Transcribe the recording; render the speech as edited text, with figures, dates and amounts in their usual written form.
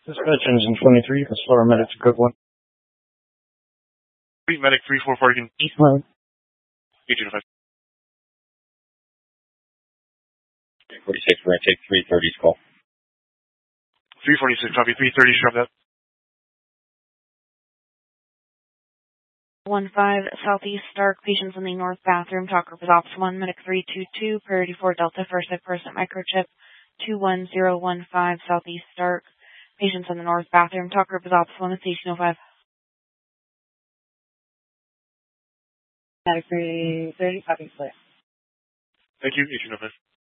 Dispatch engine 23, that's Florida Medic, code 1. Fleet Medic 344 Parking. East Line. 805. 46, we're going to take 330's call. 346, copy. 330, drop that. 15 Southeast Stark, patients in the north bathroom, talk group is Ops 1, Medic 322, Priority 4 Delta, first person microchip, 21015 Southeast Stark, patients in the north bathroom, talk group is Ops 1 with Station 05. Medic 330, copy, clear. Thank you, 1805.